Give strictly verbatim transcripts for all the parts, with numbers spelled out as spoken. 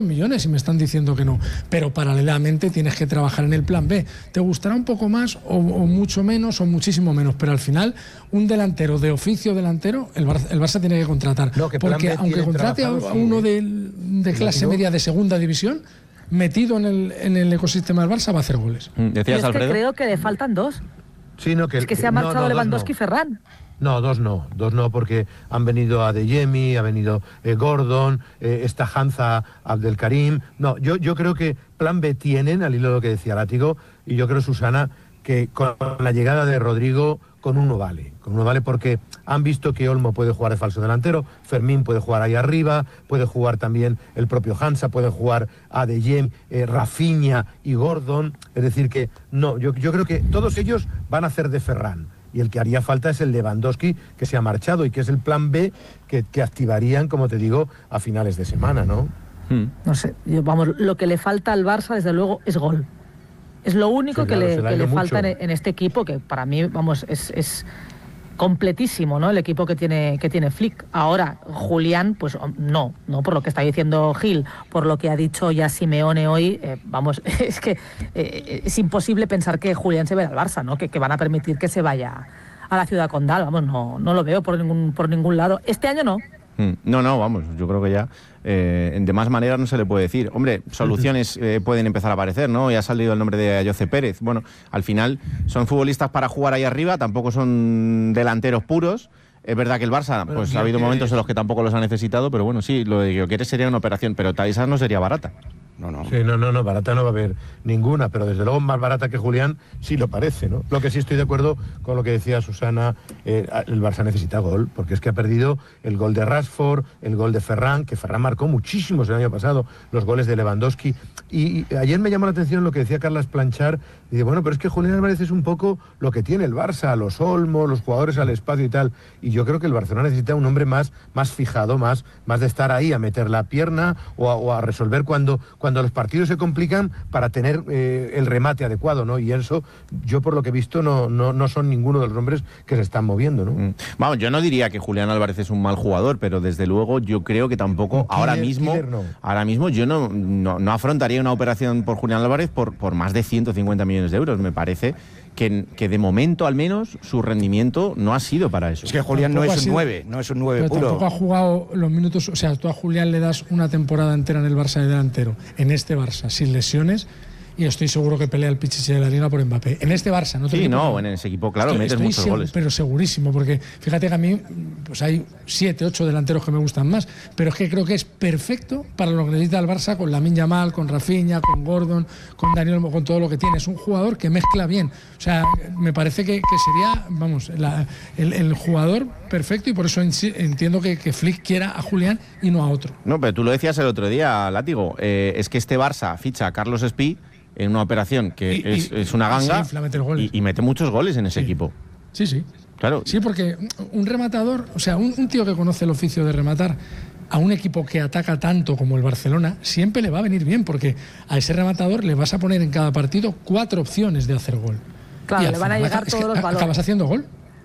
millones y me están diciendo que no, pero paralelamente tienes que trabajar en el plan B. Te gustará un poco más o, o mucho menos o muchísimo menos, pero al final un delantero de oficio delantero el Barça, el Barça tiene que contratar, no, que porque aunque contrate a uno de, de clase media de segunda división, metido en el, en el ecosistema del Barça va a hacer goles. ¿Decías, Alfredo? Es que creo que le faltan dos. Sí, no, que, es que se ha marchado no, no, Lewandowski y no. Ferran. No, dos no, dos no, porque han venido Adeyemi, ha venido eh, Gordon, eh, esta Hanza Abdelkarim. No, yo, yo creo que plan B tienen, al hilo de lo que decía Látigo, y yo creo, Susana, que con la llegada de Rodrigo, con uno vale. Con uno vale porque han visto que Olmo puede jugar de falso delantero, Fermín puede jugar ahí arriba, puede jugar también el propio Hansa, puede jugar Adeyemi, eh, Rafinha y Gordon. Es decir que, no, yo, yo creo que todos ellos van a hacer de Ferran. Y el que haría falta es el Lewandowski, que se ha marchado y que es el plan B que, que activarían, como te digo, a finales de semana, ¿no? Hmm. No sé, yo, vamos, lo que le falta al Barça, desde luego, es gol. Es lo único sí, claro, que le, que le falta en, en este equipo, que para mí, vamos, es, es completísimo, ¿no? El equipo que tiene, que tiene Flick. Ahora, Julián, pues no, no por lo que está diciendo Gil, por lo que ha dicho ya Simeone hoy, eh, vamos, es que eh, es imposible pensar que Julián se vaya al Barça, ¿no? Que, que van a permitir que se vaya a la ciudad condal, vamos, no, no lo veo por ningún, por ningún lado. Este año no. No, no, vamos, yo creo que ya eh, de más maneras no se le puede decir. Hombre, soluciones eh, pueden empezar a aparecer, ¿no? Ya ha salido el nombre de Ayoce Pérez. Bueno, al final son futbolistas para jugar ahí arriba, tampoco son delanteros puros. Es verdad que el Barça, bueno, pues ha habido momentos en los que tampoco los ha necesitado, pero bueno, sí, lo de Gyökeres sería una operación, pero esa no sería barata. No, no. Sí, no, no, no, barata no va a haber ninguna, pero desde luego más barata que Julián sí lo parece, ¿no? Lo que sí estoy de acuerdo con lo que decía Susana, eh, el Barça necesita gol, porque es que ha perdido el gol de Rashford, el gol de Ferran, que Ferran marcó muchísimos el año pasado, los goles de Lewandowski, y, y ayer me llamó la atención lo que decía Carlas Planchar, y dice, bueno, pero es que Julián Álvarez es un poco lo que tiene el Barça, los Olmos, los jugadores al espacio y tal, y yo creo que el Barcelona necesita un hombre más, más fijado, más, más de estar ahí a meter la pierna o a, o a resolver cuando, cuando cuando los partidos se complican para tener eh, el remate adecuado, ¿no? Y eso, yo por lo que he visto, no, no, no son ninguno de los hombres que se están moviendo, ¿no? Mm. Vamos, yo no diría que Julián Álvarez es un mal jugador, pero desde luego yo creo que tampoco, killer, ahora mismo, no. ahora mismo yo no, no, no afrontaría una operación por Julián Álvarez por, por más de ciento cincuenta millones de euros. Me parece que, que de momento, al menos, su rendimiento no ha sido para eso. Es que Julián no es un nueve, no es un nueve puro. Tampoco ha jugado los minutos, o sea, tú a Julián le das una temporada entera en el Barça de delantero, en este Barça, sin lesiones, y estoy seguro que pelea el Pichichi de la Liga por Mbappé. En este Barça, no te Sí, digo, no, en ese equipo, claro, estoy, metes estoy muchos seg- goles. Pero segurísimo, porque fíjate que a mí pues hay siete, ocho delanteros que me gustan más, pero es que creo que es perfecto para lo que necesita el Barça con Lamine Yamal, con Rafinha, con Gordon, con Daniel Olmo, con todo lo que tiene. Es un jugador que mezcla bien. O sea, me parece que, que sería, vamos, la, el, el jugador perfecto, y por eso entiendo que, que Flick quiera a Julián y no a otro. No, pero tú lo decías el otro día, Látigo, eh, es que este Barça ficha a Carlos Espí en una operación que y, es, y, es una ganga sí, y, y mete muchos goles en ese sí. equipo. Sí, sí. Claro. Sí, porque un rematador, o sea, un, un tío que conoce el oficio de rematar a un equipo que ataca tanto como el Barcelona, siempre le va a venir bien, porque a ese rematador le vas a poner en cada partido cuatro opciones de hacer gol. Claro, le van a llegar todos los balones. Acabas haciendo gol.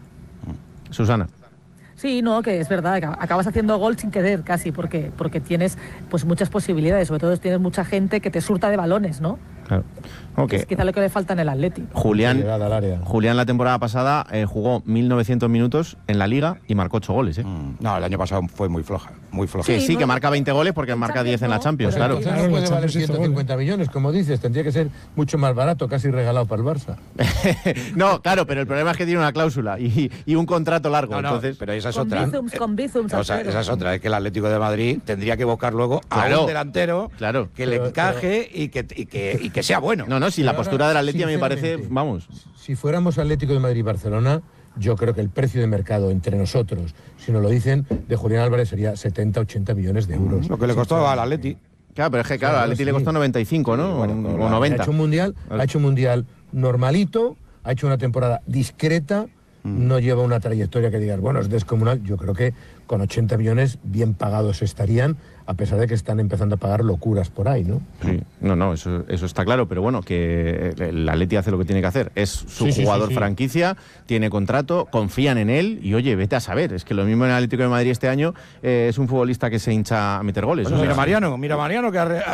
Susana. Sí, no, que es verdad, acabas haciendo gol sin querer casi, porque, porque tienes pues muchas posibilidades, sobre todo tienes mucha gente que te surta de balones, ¿no? Claro. Okay. Es quizá lo que le falta en el Atleti. Julián, Julián la temporada pasada eh, jugó mil novecientos minutos en la Liga y marcó ocho goles. ¿eh? Mm, no, el año pasado fue muy floja, muy floja. Sí, sí, no, que marca veinte goles porque marca diez en la Champions, pues claro. Claro, no puede valer ciento cincuenta millones, como dices, tendría que ser mucho más barato, casi regalado para el Barça. No, claro, pero el problema es que tiene una cláusula y, y un contrato largo. No, no, entonces, pero esa es con otra. Bizums, con Bizums, o sea, esa es otra, es que el Atlético de Madrid tendría que buscar luego claro, a un delantero claro, que pero, le encaje pero, y, que, y, que, y que sea bueno. No, no, si la postura del Atleti a mí me parece, vamos. Si fuéramos Atlético de Madrid y Barcelona, yo creo que el precio de mercado entre nosotros, si nos lo dicen, de Julián Álvarez sería setenta, ochenta millones de euros. Lo que le costó al Atleti. Claro, pero es que claro, al Atleti sí. le costó noventa y cinco, ¿no? Bueno, o noventa. Ha hecho un mundial, ha hecho un mundial normalito, ha hecho una temporada discreta, mm. no lleva una trayectoria que digas, bueno, es descomunal. Yo creo que con ochenta millones bien pagados estarían, a pesar de que están empezando a pagar locuras por ahí, ¿no? Sí, no, no, eso, eso está claro, pero bueno, que el Atleti hace lo que tiene que hacer. Es su sí, jugador sí, sí, sí. franquicia, tiene contrato, confían en él y oye, vete a saber. Es que lo mismo en el Atlético de Madrid este año eh, es un futbolista que se hincha a meter goles. Bueno, o sea, mira Mariano, mira Mariano que ha...